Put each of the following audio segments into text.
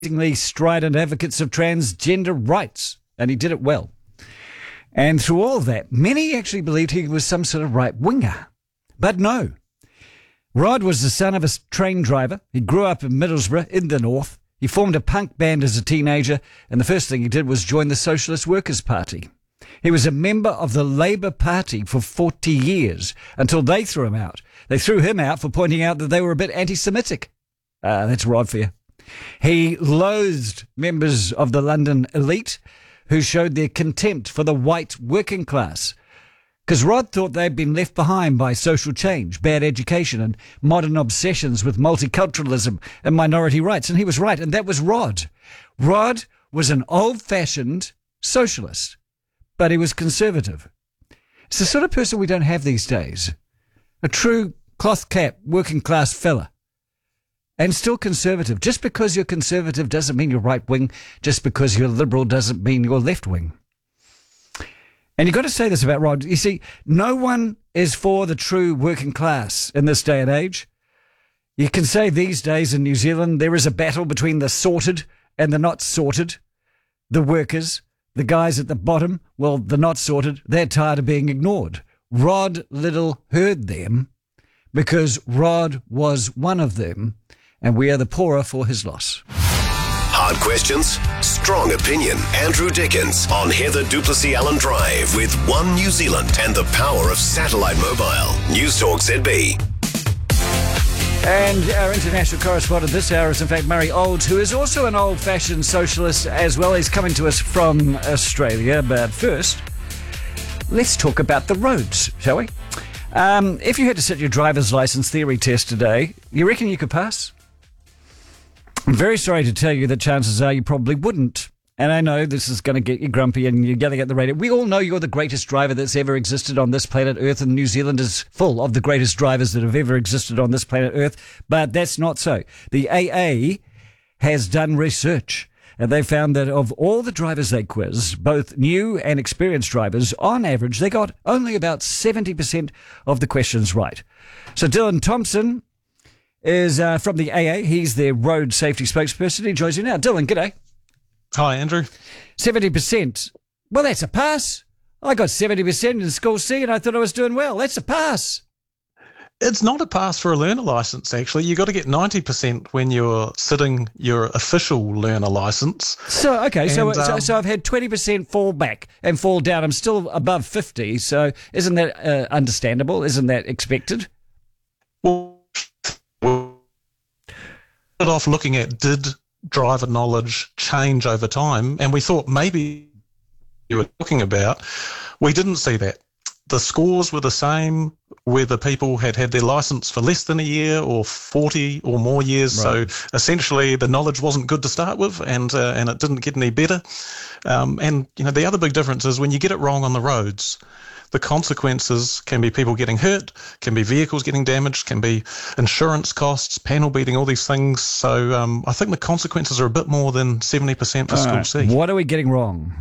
strident advocates of transgender rights, and he did it well. And through all that, many actually believed he was some sort of right-winger. But no. Rod was the son of a train driver. He grew up in Middlesbrough in the north. He formed a punk band as a teenager, and the first thing he did was join the Socialist Workers' Party. He was a member of the Labour Party for 40 years, until they threw him out. They threw him out for pointing out that they were a bit anti-Semitic. That's Rod for you. He loathed members of the London elite who showed their contempt for the white working class. Because Rod thought they'd been left behind by social change, bad education, and modern obsessions with multiculturalism and minority rights. And he was right, and that was Rod. Rod was an old-fashioned socialist, but he was conservative. It's the sort of person we don't have these days. A true cloth-cap, working-class fella. And still conservative. Just because you're conservative doesn't mean you're right-wing. Just because you're liberal doesn't mean you're left-wing. And you've got to say this about Rod. You see, no one is for the true working class in this day and age. You can say these days in New Zealand there is a battle between the sorted and the not sorted. The workers, the guys at the bottom, well, the not sorted, they're tired of being ignored. Rod Liddle heard them because Rod was one of them, and we are the poorer for his loss. Hard questions, strong opinion. Andrew Dickens on Heather Duplessis Allen Drive with One New Zealand and the power of satellite mobile. News Talk ZB. And our international correspondent this hour is in fact Murray Olds, who is also an old-fashioned socialist as well. He's coming to us from Australia. But first, let's talk about the roads, shall we? If you had to sit your driver's license theory test today, you reckon you could pass? I'm very sorry to tell you that chances are you probably wouldn't. And I know this is going to get you grumpy and you're yelling at the radio. We all know you're the greatest driver that's ever existed on this planet Earth, and New Zealand is full of the greatest drivers that have ever existed on this planet Earth. But that's not so. The AA has done research, and they found that of all the drivers they quizzed, both new and experienced drivers, on average, they got only about 70% of the questions right. So Dylan Thompson is from the AA. He's their road safety spokesperson. He joins you now. Dylan, g'day. Hi, Andrew. 70%. Well, that's a pass. I got 70% in School C and I thought I was doing well. That's a pass. It's not a pass for a learner license, actually. You got to get 90% when you're sitting your official learner license. So, okay, so I've had 20% fall back and fall down. I'm still above 50, so isn't that understandable? Isn't that expected? Well, off looking at did driver knowledge change over time, and we thought maybe you were talking about, we didn't see that. The scores were the same whether people had had their license for less than a year or 40 or more years. Right. So essentially the knowledge wasn't good to start with, and it didn't get any better. And you know, the other big difference is when you get it wrong on the roads, the consequences can be people getting hurt, can be vehicles getting damaged, can be insurance costs, panel beating, all these things. So I think the consequences are a bit more than 70% for School C. What are we getting wrong?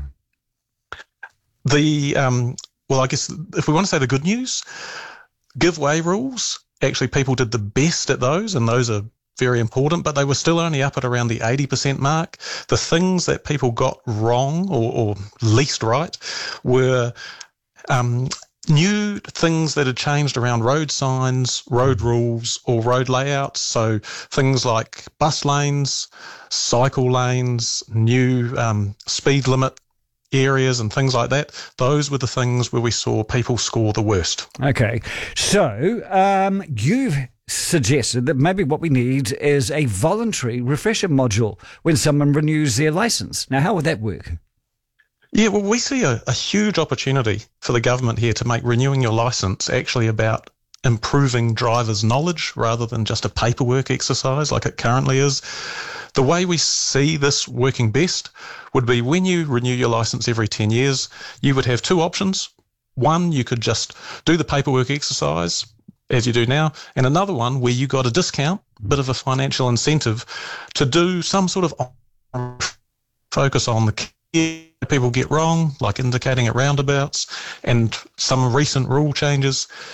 Well, I guess if we want to say the good news, giveaway rules, actually people did the best at those, and those are very important, but they were still only up at around the 80% mark. The things that people got wrong or least right were new things that had changed around road signs, road rules, or road layouts. So things like bus lanes, cycle lanes, new speed limit areas and things like that. Those were the things where we saw people score the worst. Okay. So you've suggested that maybe what we need is a voluntary refresher module when someone renews their license. Now, how would that work? Yeah, well, we see a huge opportunity for the government here to make renewing your licence actually about improving drivers' knowledge rather than just a paperwork exercise like it currently is. The way we see this working best would be when you renew your licence every 10 years, you would have two options. One, you could just do the paperwork exercise as you do now, and another one where you got a discount, bit of a financial incentive to do some sort of focus on the key people get wrong, like indicating at roundabouts, and some recent rule changes.